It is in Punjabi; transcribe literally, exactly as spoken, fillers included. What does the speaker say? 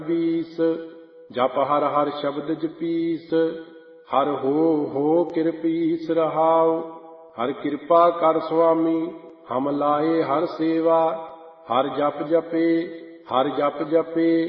ਵੀਸ। ਜਪ ਹਰ ਹਰ ਸ਼ਬਦ ਜਪੀਸ, ਹਰ ਹੋ ਹੋ ਕਿਰਪੀਸ ਰਹਾਉ। ਹਰ ਕਿਰਪਾ ਕਰ ਸੁਆਮੀ, ਹਮ ਲਾਏ ਹਰ ਸੇਵਾ। ਹਰ ਜਪ ਜਪੇ, ਹਰ ਜਪ ਜਪੇ,